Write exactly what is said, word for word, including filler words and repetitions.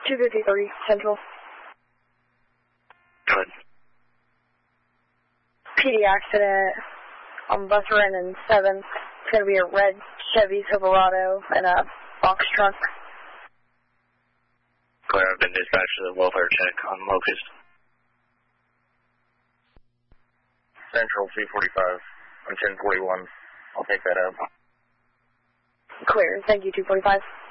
two fifty-three, Central. Good. P D accident on bus run and seven. It's going to be a red Chevy Silverado and a box truck. Clear, I've been dispatched to the welfare check on Locust. Central C forty-five on ten forty-one. I'll take that out. Clear. Thank you, two forty-five.